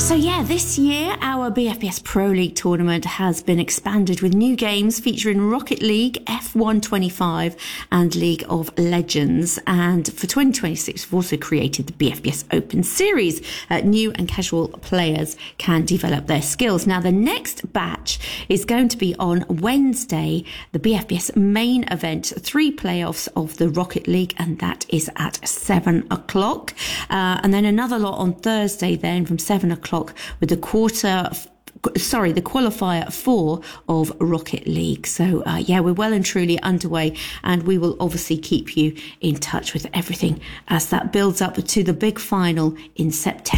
So yeah, this year our BFBS Pro League tournament has been expanded with new games featuring Rocket League, F1 25 and League of Legends. And for 2026 we've also created the BFBS Open Series. New and casual players can develop their skills. Now the next batch is going to be on Wednesday, the BFBS main event, 3 playoffs of the Rocket League, and that is at 7 o'clock. And then another lot on Thursday then from 7 o'clock with the qualifier 4 of Rocket League. So yeah, we're well and truly underway, and we will obviously keep you in touch with everything as that builds up to the big final in September.